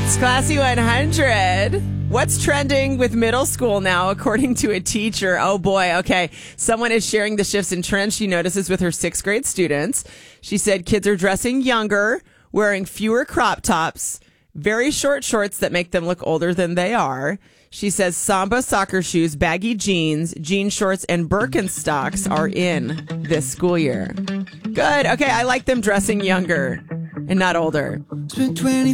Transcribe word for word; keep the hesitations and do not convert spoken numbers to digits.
It's Classy one hundred. What's trending with middle school now, according to a teacher? Oh, boy. Okay. Someone is sharing the shifts in trends she notices with her sixth grade students. She said kids are dressing younger, wearing fewer crop tops, very short shorts that make them look older than they are. She says Samba soccer shoes, baggy jeans, jean shorts, and Birkenstocks are in this school year. Good. Okay. I like them dressing younger and not older. Spent twenty